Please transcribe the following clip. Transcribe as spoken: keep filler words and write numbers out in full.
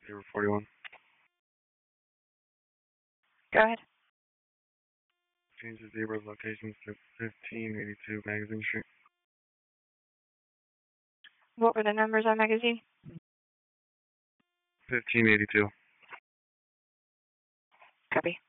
zero forty-one. Go ahead. Change the Zebra's location to fifteen eighty-two Magazine Street. What were the numbers on Magazine? fifteen eighty-two. Copy.